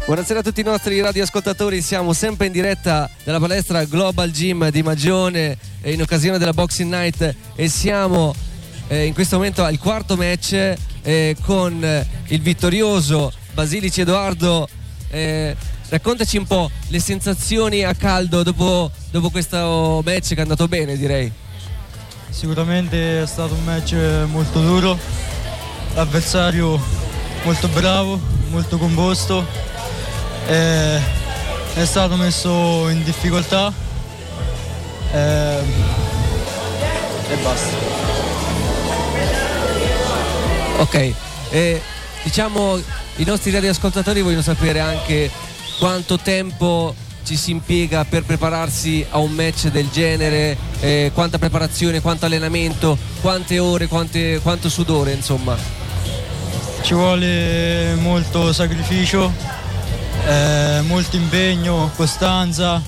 Buonasera a tutti i nostri radioascoltatori, siamo sempre in diretta dalla palestra Global Gym di Magione in occasione della Boxing Night e siamo in questo momento al quarto match con il vittorioso Basilici Edoardo. Raccontaci un po' le sensazioni a caldo dopo questo match che è andato bene, direi. Sicuramente è stato un match molto duro, l'avversario molto bravo, molto composto, è stato messo in difficoltà e basta. Ok, diciamo i nostri radioascoltatori vogliono sapere anche quanto tempo ci si impiega per prepararsi a un match del genere, quanta preparazione, quanto allenamento, quante ore, quanto sudore, insomma. Ci vuole molto sacrificio, molto impegno, costanza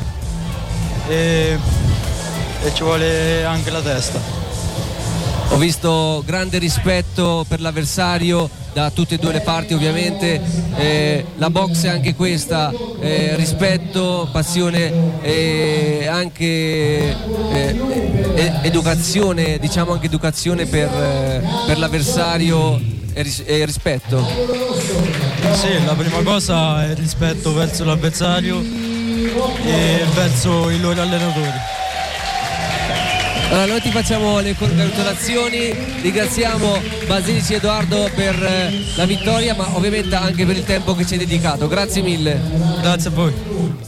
e ci vuole anche la testa. Ho visto grande rispetto per l'avversario da tutte e due le parti, ovviamente. La box è anche questa, rispetto, passione e anche educazione, diciamo anche educazione per l'avversario e rispetto. Sì, la prima cosa è il rispetto verso l'avversario e verso i loro allenatori. Allora noi ti facciamo le congratulazioni, ringraziamo Basilici Edoardo per la vittoria, ma ovviamente anche per il tempo che ci hai dedicato. Grazie mille. Grazie a voi.